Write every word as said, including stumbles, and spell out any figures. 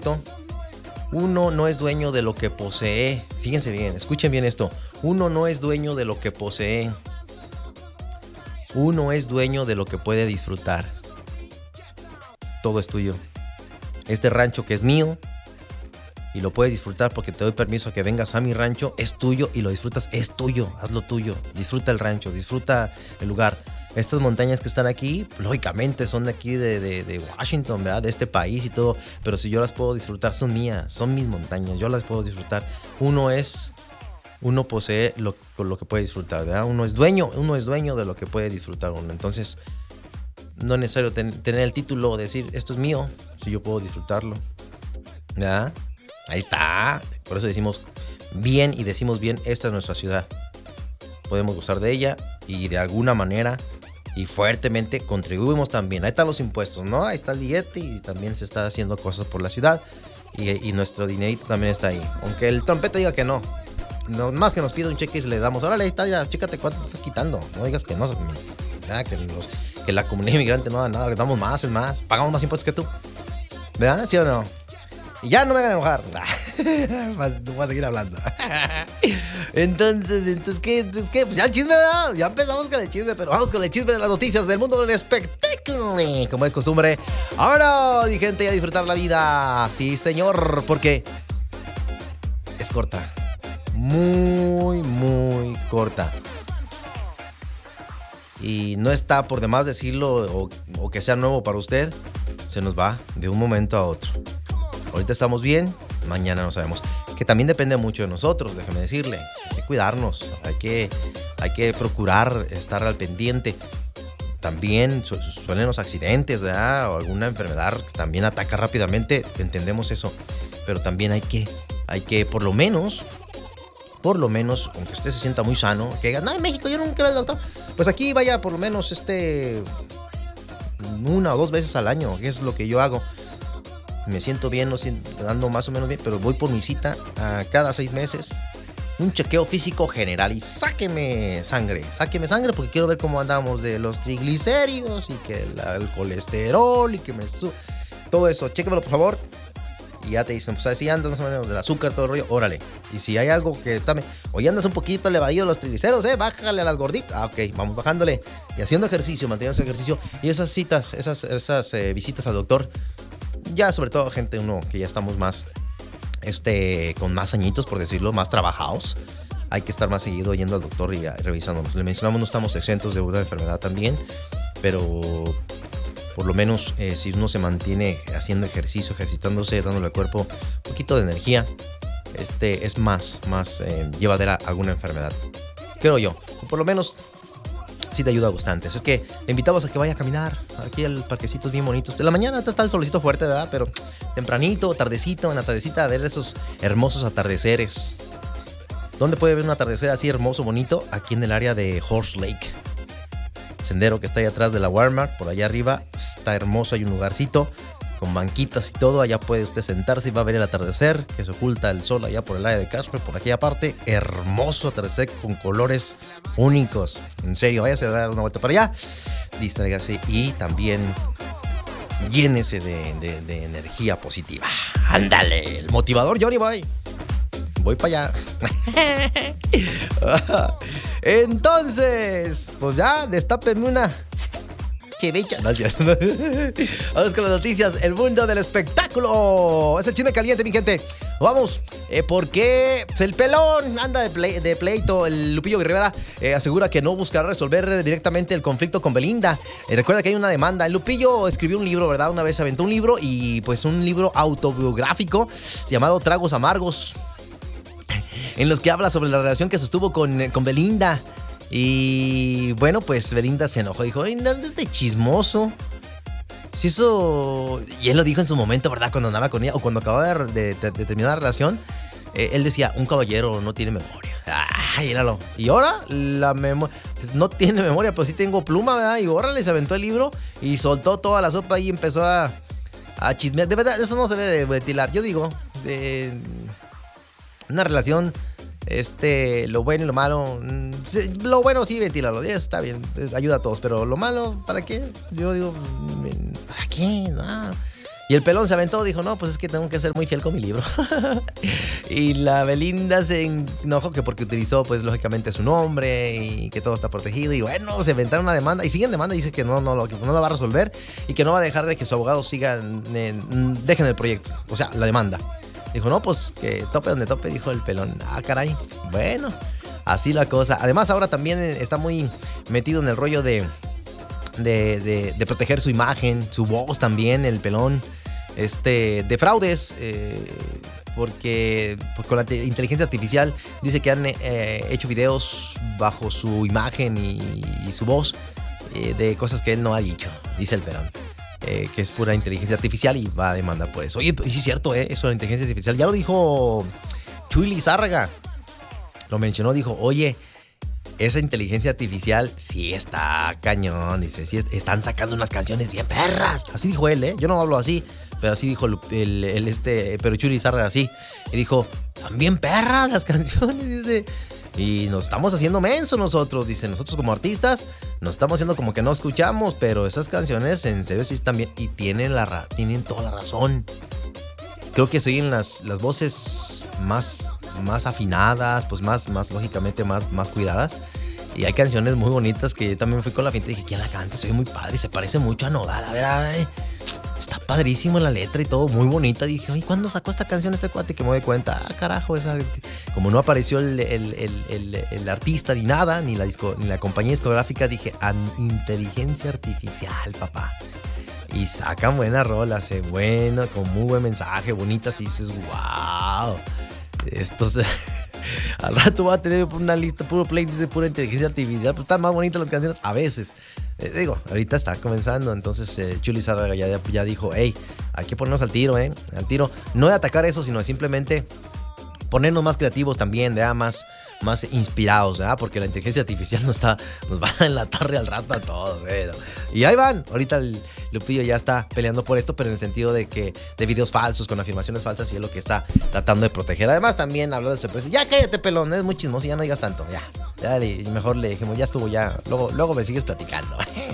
momento, uno no es dueño de lo que posee. Fíjense bien, escuchen bien esto. Uno no es dueño de lo que posee. Uno es dueño de lo que puede disfrutar. Todo es tuyo. Este rancho que es mío y lo puedes disfrutar porque te doy permiso a que vengas a mi rancho, es tuyo y lo disfrutas, es tuyo, hazlo tuyo. Disfruta el rancho, disfruta el lugar. Estas montañas que están aquí, lógicamente son de aquí de, de, de Washington, ¿verdad? De este país y todo, pero si yo las puedo disfrutar, son mías, son mis montañas, yo las puedo disfrutar. Uno es, uno posee lo, lo que puede disfrutar, ¿verdad? Uno es dueño, uno es dueño de lo que puede disfrutar uno. Entonces, no es necesario ten, tener el título, decir, esto es mío, si yo puedo disfrutarlo, ¿verdad? Ahí está, por eso decimos bien y decimos bien, esta es nuestra ciudad. Podemos gozar de ella y de alguna manera y fuertemente contribuimos también. Ahí están los impuestos, ¿no? Ahí está el billete y también se está haciendo cosas por la ciudad y, y nuestro dinerito también está ahí. Aunque el trompeta diga que no. No más que nos pida un cheque y le damos, órale, ahí está, ya, chécate cuánto estás quitando. No digas que no, ya, que, los, que la comunidad inmigrante no da nada, le damos más, es más, pagamos más impuestos que tú. ¿Verdad? ¿Sí o no? Y ya no me hagan enojar. No voy a seguir hablando. Entonces, entonces ¿qué? Entonces, ¿qué? Pues ya el chisme, ¿verdad? Ya empezamos con el chisme, pero vamos con el chisme de las noticias del mundo del espectáculo. Como es costumbre. Ahora, mi gente, a disfrutar la vida. Sí, señor, porque es corta. Muy, muy corta. Y no está por demás decirlo o, o que sea nuevo para usted. Se nos va de un momento a otro. Ahorita estamos bien, mañana no sabemos. Que también depende mucho de nosotros, déjeme decirle. Hay que cuidarnos, hay que, hay que procurar estar al pendiente. También su, suelen los accidentes, ¿verdad? O alguna enfermedad que también ataca rápidamente, entendemos eso. Pero también hay que, hay que por lo menos, por lo menos, aunque usted se sienta muy sano, que diga, no, en México yo nunca veo al doctor. Pues aquí vaya por lo menos este una o dos veces al año, que es lo que yo hago. Me siento bien, no siento, dando más o menos bien, pero voy por mi cita a cada seis meses. Un chequeo físico general y sáqueme sangre, sáqueme sangre porque quiero ver cómo andamos de los triglicéridos y que el, el colesterol y que me sube. Todo eso, chéquemelo por favor. Y ya te dicen, pues si andas más o menos del azúcar, todo el rollo, órale. Y si hay algo que tame, oye, andas un poquito elevadillo de los triglicéridos, eh, bájale a las gorditas. Ah, ok, vamos bajándole. Y haciendo ejercicio, manteniendo ese ejercicio. Y esas citas, esas, esas eh, visitas al doctor, ya sobre todo gente uno que ya estamos más, este, con más añitos, por decirlo, más trabajados. Hay que estar más seguido yendo al doctor y revisándonos. Le mencionamos, no estamos exentos de una enfermedad también, pero por lo menos eh, si uno se mantiene haciendo ejercicio, ejercitándose, dándole al cuerpo un poquito de energía, este, es más, más eh, llevadera alguna enfermedad. Creo yo, por lo menos sí te ayuda bastante. Es que le invitamos a que vaya a caminar. Aquí el parquecito es bien bonito. De la mañana está el solecito fuerte, ¿verdad? Pero tempranito, tardecito, en la tardecita, a ver esos hermosos atardeceres. ¿Dónde puede ver un atardecer así hermoso, bonito? Aquí en el área de Horse Lake. Sendero que está ahí atrás de la Walmart, por allá arriba. Está hermoso, hay un lugarcito con banquitas y todo. Allá puede usted sentarse y va a ver el atardecer, que se oculta el sol allá por el área de Casper, por aquella parte. Hermoso atardecer con colores únicos. En serio, váyase a dar una vuelta para allá, distráigase y también llénese de, de, de energía positiva. Ándale, el motivador Johnny Boy. Voy para allá. Entonces, pues ya, destápenme una chevecha. No, vamos con las noticias, el mundo del espectáculo. Es el chisme caliente, mi gente. Vamos, eh, porque el pelón anda de, play, de pleito. El Lupillo Rivera eh, asegura que no buscará resolver directamente el conflicto con Belinda. Eh, recuerda que hay una demanda. El Lupillo escribió un libro, ¿verdad? Una vez aventó un libro y pues un libro autobiográfico llamado Tragos Amargos, en los que habla sobre la relación que sostuvo con, con Belinda. Y bueno, pues Belinda se enojó, dijo, ¡ay, andas de chismoso! Si eso... Y él lo dijo en su momento, ¿verdad? Cuando andaba con ella, o cuando acababa de, de, de, de terminar la relación, eh, él decía, un caballero no tiene memoria. ¡Ay, míralo! Y ahora, la memoria... No tiene memoria, pero sí tengo pluma, ¿verdad? Y órale, se aventó el libro y soltó toda la sopa y empezó a, a chismear. De verdad, eso no se debe ventilar. Yo digo, de... una relación, este, lo bueno y lo malo, lo bueno sí, ventílalo, eso está bien, ayuda a todos, pero lo malo, ¿para qué? Yo digo, ¿para qué? No. Y el pelón se aventó, dijo, no, pues es que tengo que ser muy fiel con mi libro. Y la Belinda se enojó que porque utilizó, pues, lógicamente su nombre y que todo está protegido. Y bueno, se inventaron una demanda y siguen demanda y dice que no, no, no, que no la va a resolver y que no va a dejar de que su abogado siga, eh, dejen el proyecto, o sea, la demanda. Dijo, no, pues que tope donde tope, dijo el pelón. Ah, caray, bueno, así la cosa. Además, ahora también está muy metido en el rollo de... De, de, de proteger su imagen, su voz también, el pelón, este, de fraudes, eh, porque pues, con la te- inteligencia artificial dice que han eh, hecho videos bajo su imagen y, y su voz eh, de cosas que él no ha dicho, dice el pelón, eh, que es pura inteligencia artificial y va a demandar por eso. Oye, pues, sí es cierto, eh, eso de la inteligencia artificial, ya lo dijo Chuy Lizárraga, lo mencionó, dijo, oye, esa inteligencia artificial sí está cañón, dice, sí est- están sacando unas canciones bien perras. Así dijo él, ¿eh? Yo no hablo así, pero así dijo el, el, el este, pero Chuy Lizárraga así. Y dijo, también perras las canciones, dice. Y nos estamos haciendo menso nosotros, dice, nosotros como artistas nos estamos haciendo como que no escuchamos, pero esas canciones en serio sí están bien y tienen, la ra- tienen toda la razón. Creo que se oyen las, las voces más, más afinadas, pues más, más lógicamente más, más cuidadas. Y hay canciones muy bonitas que yo también fui con la finta y dije, ¿quién la canta? Se oye muy padre, se parece mucho a Nodal. A ver, ay, está padrísimo la letra y todo, muy bonita. Dije, oye, ¿cuándo sacó esta canción este cuate? Que me doy cuenta, ah, carajo, esa, como no apareció el, el, el, el, el artista ni nada, ni la, disco, ni la compañía discográfica, dije, an inteligencia artificial, papá. Y sacan buenas rolas, eh, bueno, con muy buen mensaje, bonitas, y dices, wow. Estos, al rato va a tener una lista, puro playlist de pura inteligencia artificial, pero están más bonitas las canciones a veces. Eh, digo, ahorita está comenzando, entonces eh, Chuy Lizárraga ya, ya dijo, hey, hay que ponernos al tiro, eh, al tiro. No de atacar eso, sino de simplemente ponernos más creativos también, ¿verdad? Más, más inspirados, ¿verdad? Porque la inteligencia artificial nos, está, nos va a enlatar al rato a todos, pero... Y ahí van, ahorita el Lupillo ya está peleando por esto, pero en el sentido de que de videos falsos, con afirmaciones falsas, y es lo que está tratando de proteger. Además también habló de su empresa. Ya cállate, pelón, es muy chismoso, ya no digas tanto, ya. Ya le, mejor le dijimos, ya estuvo, ya, luego, luego me sigues platicando.